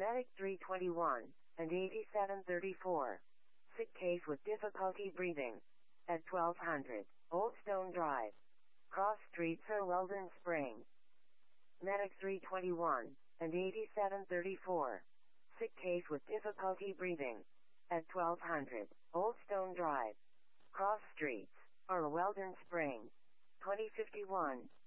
Medic 321 and 8734. Sick case with difficulty breathing. At 1200 Old Stone Drive. Cross Street, Sir Weldon Spring. Medic 321 and 8734. Sick case with difficulty breathing. At 1200 Old Stone Drive. Cross Streets, or Weldon Spring. 2051.